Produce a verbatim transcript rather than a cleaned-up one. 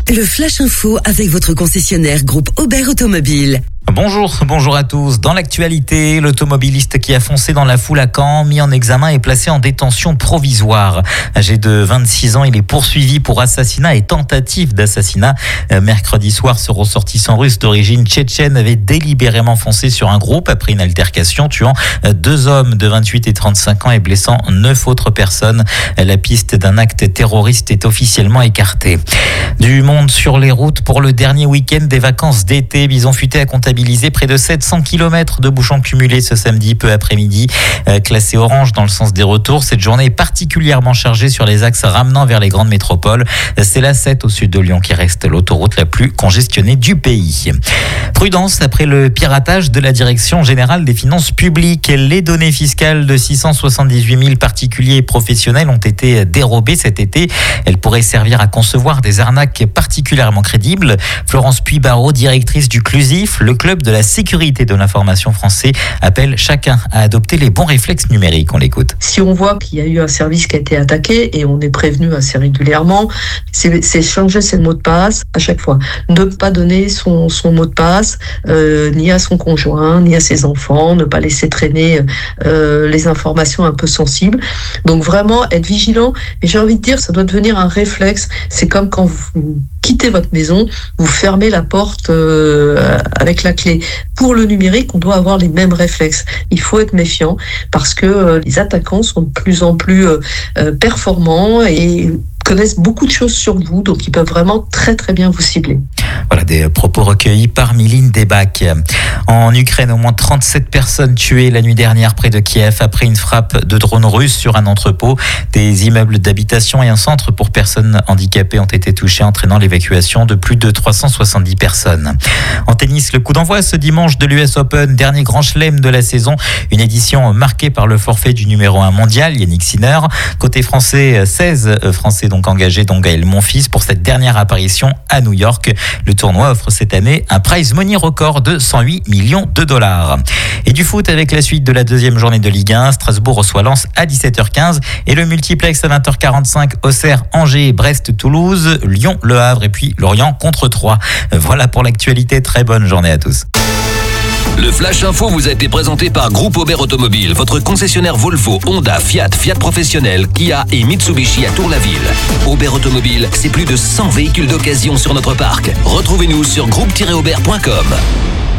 Le Flash Info avec votre concessionnaire groupe Aubert Automobile. Bonjour, bonjour à tous. Dans l'actualité, l'automobiliste qui a foncé dans la foule à Caen, mis en examen et placé en détention provisoire. Âgé de vingt-six ans, il est poursuivi pour assassinat et tentative d'assassinat. Mercredi soir, ce ressortissant russe d'origine tchétchène avait délibérément foncé sur un groupe après une altercation, tuant deux hommes de vingt-huit et trente-cinq ans et blessant neuf autres personnes. La piste d'un acte terroriste est officiellement écartée. Du monde sur les routes pour le dernier week-end des vacances d'été. Bison Futé a comptabilisé près de sept cents kilomètres de bouchons cumulés ce samedi peu après-midi. Euh, classé orange dans le sens des retours, cette journée est particulièrement chargée sur les axes ramenant vers les grandes métropoles. C'est l'A sept au sud de Lyon qui reste l'autoroute la plus congestionnée du pays. Prudence après le piratage de la Direction générale des finances publiques. Les données fiscales de six cent soixante-dix-huit mille particuliers et professionnels ont été dérobées cet été. Elles pourraient servir à concevoir des arnaques particulièrement crédibles. Florence Puy-Barreau, directrice du CLUSIF, le club de la sécurité de l'information français, appelle chacun à adopter les bons réflexes numériques. On l'écoute. Si on voit qu'il y a eu un service qui a été attaqué, et on est prévenu assez régulièrement, c'est, c'est changer ses mots de passe à chaque fois. Ne pas donner son, son mot de passe euh, ni à son conjoint, ni à ses enfants, ne pas laisser traîner euh, les informations un peu sensibles. Donc vraiment être vigilant. Et j'ai envie de dire, ça doit devenir un réflexe. C'est comme quand vous quittez votre maison, vous fermez la porte euh, avec la clé. Pour le numérique, on doit avoir les mêmes réflexes. Il faut être méfiant parce que euh, les attaquants sont de plus en plus euh, euh, performants et connaissent beaucoup de choses sur vous, donc ils peuvent vraiment très très bien vous cibler. Voilà des propos recueillis par Miline Debac. En Ukraine, au moins trente-sept personnes tuées la nuit dernière près de Kiev après une frappe de drone russe sur un entrepôt. Des immeubles d'habitation et un centre pour personnes handicapées ont été touchés, entraînant l'évacuation de plus de trois cent soixante-dix personnes. En tennis, le coup d'envoi ce dimanche de l'U S Open, dernier grand chelem de la saison. Une édition marquée par le forfait du numéro un mondial, Yannick Sinner. Côté français, seize Français donc engagés, dont Gaël Monfils, pour cette dernière apparition à New York. Le tournoi offre cette année un prize money record de cent huit millions de dollars. Et du foot avec la suite de la deuxième journée de Ligue un. Strasbourg reçoit Lens à dix-sept heures quinze et le multiplex à vingt heures quarante-cinq. Auxerre, Angers, Brest, Toulouse, Lyon, Le Havre et puis Lorient contre Troyes. Voilà pour l'actualité. Très bonne journée à tous. Le Flash Info vous a été présenté par Groupe Aubert Automobile, votre concessionnaire Volvo, Honda, Fiat, Fiat Professionnel, Kia et Mitsubishi à Tour-la-Ville. Aubert Automobile, c'est plus de cent véhicules d'occasion sur notre parc. Retrouvez-nous sur groupe tiret aubert point com.